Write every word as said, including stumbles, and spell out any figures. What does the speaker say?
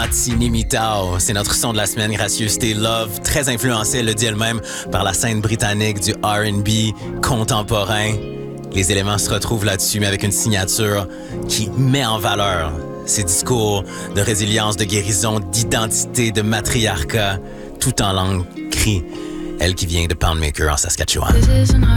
Matini Mitao. C'est notre son de la semaine, Gracieuseté Love, très influencé, elle le dit elle-même, par la scène britannique du R and B contemporain. Les éléments se retrouvent là-dessus, mais avec une signature qui met en valeur ses discours de résilience, de guérison, d'identité, de matriarcat, tout en langue cri. Elle qui vient de Poundmaker en Saskatchewan.